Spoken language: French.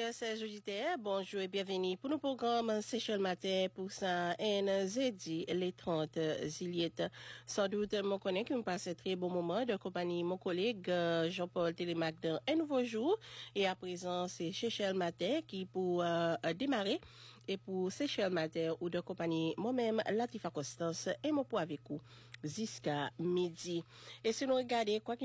chers auditeurs, bonjour et bienvenue pour nos programmes Seychelles Matin pour ça jeudi les 30 juillet. Sans doute, je connais que me passe un très bon moment de compagnie mon collègue Jean-Paul Télémac dans un nouveau jour. Et à présent, c'est Seychelles Matin qui pour démarrer. Et pour Seychelles Matin ou de compagnie moi-même, Latifa Constance et mon pour avec vous jusqu'à midi. Et si nous regardons quoi